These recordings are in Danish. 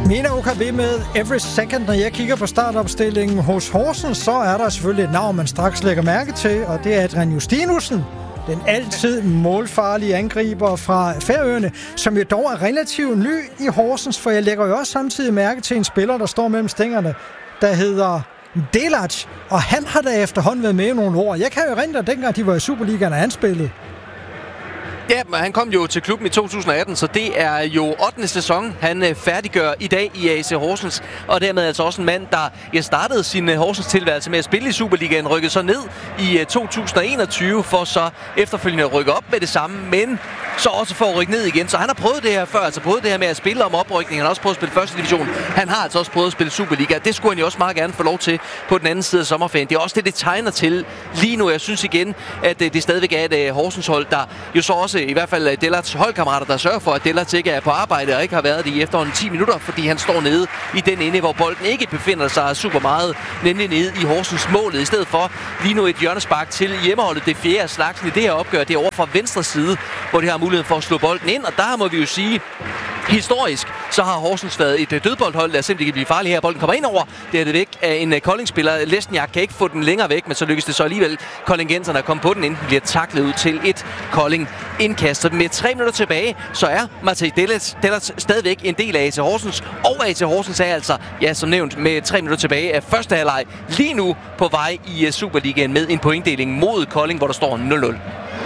Mina OKB med Every Second. Når jeg kigger på startopstillingen hos Horsens, så er der selvfølgelig et navn, man straks lægger mærke til, og det er Adrian Justinussen. Den altid målfarlige angriber fra Færøerne, som jo dog er relativt ny i Horsens, for jeg lægger jo også samtidig mærke til en spiller, der står mellem stængerne, der hedder Delac, og han har da efterhånden været med i nogle år. Jeg kan jo erindre, dengang de var i Superligaen, og han spillede. Ja, men han kom jo til klubben i 2018, så det er jo 8. sæson, han færdiggør i dag i AC Horsens. Og dermed altså også en mand, der startede sin Horsens tilværelse med at spille i Superligaen, rykkede så ned i 2021, for så efterfølgende at rykke op med det samme, men så også for at rykke ned igen. Så han har prøvet det her før, altså prøvet det her med at spille om oprykning. Han har også prøvet at spille første division. Han har altså også prøvet at spille Superliga. Det skulle han jo også meget gerne få lov til på den anden side af sommerferien. Det er også det tegner til lige nu. Jeg synes igen, at det stadigvæk er et Horsens hold, der jo så også i hvert fald Delats holdkammerater, der sørger for, at Delats ikke er på arbejde og ikke har været det i efterhånden 10 minutter, fordi han står nede i den ende, hvor bolden ikke befinder sig super meget, nemlig nede i Horsens målet. I stedet for lige nu et hjørnespark til hjemmeholdet, det fjerde slagsen i det her opgør. Det er over fra venstre side, hvor de har muligheden for at slå bolden ind, og der må vi jo sige, historisk, så har Horsens været et dødboldhold, der simpelthen kan blive farligt her. Bolden kommer ind over, det er det væk af en Kolding-spiller. Lesniak kan ikke få den længere væk, men så lykkes det så alligevel koldingenserne at komme på den, inden den bliver taklet ud til et Kolding-indkast. Så med 3 minutter tilbage, så er Matej Delac stadigvæk en del af AC Horsens, og AC Horsens er altså, ja, som nævnt, med 3 minutter tilbage af første halvleg lige nu på vej i Superligaen med en pointdeling mod Kolding, hvor der står 0-0.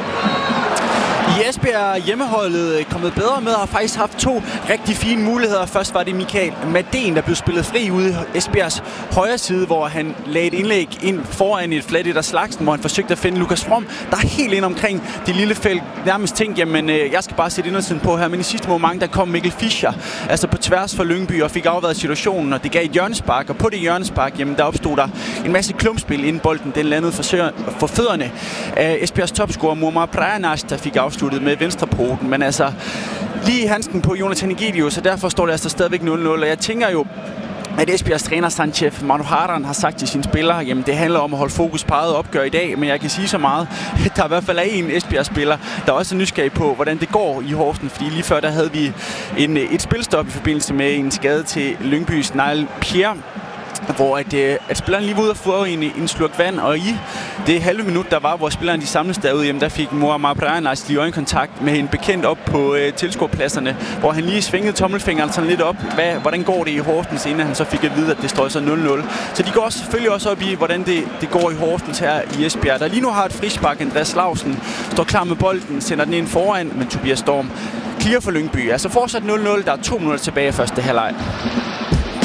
I Esbjerg hjemmeholdet kommet bedre med og har faktisk haft 2 rigtig fine muligheder. Først var det Michael Madén, der blev spillet fri ude i Esbjergs højre side, hvor han lagde et indlæg ind foran et flat af slagsen, hvor han forsøgte at finde Lukas From, der er helt ind omkring det lille felt. Nærmest tænkte, jamen jeg skal bare sætte indersiden på her, men i sidste moment, der kom Mikkel Fischer, altså på tværs for Lyngby, og fik afværet situationen, og det gav et hjørnespark, og på det hjørnespark, jamen der opstod der en masse klumpspil, inden bolden den landede for fødderne af Esbjergs topscorer Muammar Prajanas, der fik afsluttet med venstrepoten, men altså lige i handsken på Jonathan Egidius, så derfor står det altså stadigvæk 0-0, og jeg tænker jo, at Esbjergs træner Sanchef Manoharan har sagt til sine spillere, jamen det handler om at holde fokus på eget opgør i dag, men jeg kan sige så meget, at der i hvert fald er en Esbjerg-spiller, der også er nysgerrig på, hvordan det går i Horsens, fordi lige før der havde vi et spilstop i forbindelse med en skade til Lyngbys Niall Pierre, hvor at spilleren lige var ude og få en slurk vand, og i det halve minut, der var, hvor spilleren de samles derude, jamen, der fik Muammar Prajanas lige øjenkontakt med en bekendt op på tilskuerpladserne, hvor han lige svingede tommelfingeren sådan lidt op, hvordan går det i Horsens, inden han så fik at vide, at det står så 0-0. Så de går selvfølgelig også op i, hvordan det går i Horsens her i Esbjerg, der lige nu har et frispark. Andreas Lausen står klar med bolden, sender den ind foran, men Tobias Storm clear for Lyngby. Altså fortsat 0-0, der er 2 minutter tilbage i første halvleg.